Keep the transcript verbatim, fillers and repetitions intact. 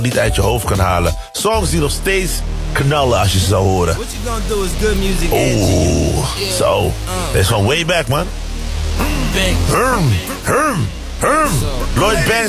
niet uit je hoofd kan halen. Songs die nog steeds knallen als je ze zou horen. What you gonna do is good music. Oeh, zo. Dat is gewoon way back, man. Herm, Herm, Herm. Lloyd Banks